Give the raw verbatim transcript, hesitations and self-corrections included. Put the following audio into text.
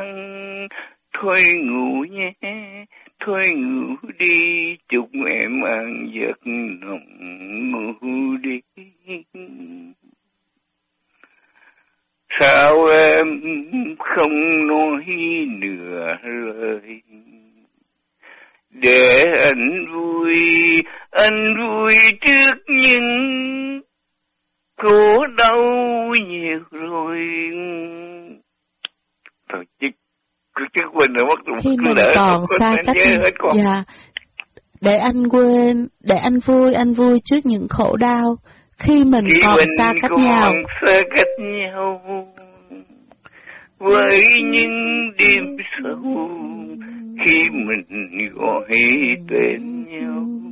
Thôi ngủ nhé, thôi ngủ đi, chúc em an giấc nồng ngủ đi. Sao em không nói nửa lời, để anh vui, anh vui trước những khổ đau nhiều rồi. Thôi chứ, chứ quên rồi mất rồi. Khi mình còn xa cách, dạ, để anh quên, để anh vui, anh vui trước những khổ đau. Khi mình Khi còn mình xa cách còn nhau, xa cách nhau, với những đêm sâu, khi mình gọi tên nhau.